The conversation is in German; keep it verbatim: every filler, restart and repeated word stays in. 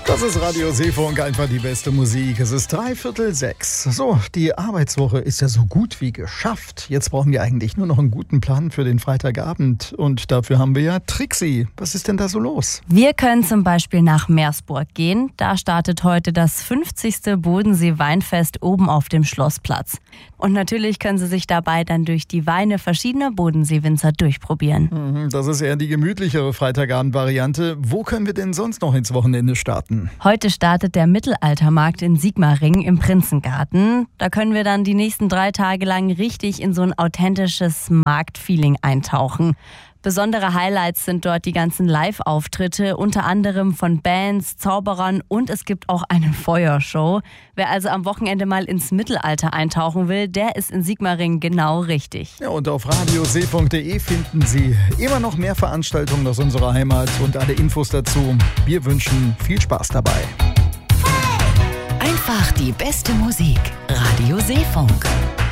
Das ist Radio Seefunk, einfach die beste Musik. Es ist dreiviertel sechs. So, die Arbeitswoche ist ja so gut wie geschafft. Jetzt brauchen wir eigentlich nur noch einen guten Plan für den Freitagabend. Und dafür haben wir ja Trixi. Was ist denn da so los? Wir können zum Beispiel nach Meersburg gehen. Da startet heute das fünfzigste Bodensee-Weinfest oben auf dem Schlossplatz. Und natürlich können Sie sich dabei dann durch die Weine verschiedener Bodensee-Winzer durchprobieren. Das ist eher die gemütlichere Freitagabend-Variante. Wo können wir denn sonst noch ins Wochenende starten? Heute startet der Mittelaltermarkt in Sigmaringen im Prinzengarten. Da können wir dann die nächsten drei Tage lang richtig in so ein authentisches Marktfeeling eintauchen. Besondere Highlights sind dort die ganzen Live-Auftritte, unter anderem von Bands, Zauberern und es gibt auch eine Feuershow. Wer also am Wochenende mal ins Mittelalter eintauchen will, der ist in Sigmaringen genau richtig. Ja, und auf radioseefunk punkt de finden Sie immer noch mehr Veranstaltungen aus unserer Heimat und alle Infos dazu. Wir wünschen viel Spaß dabei. Einfach die beste Musik. Radio Seefunk.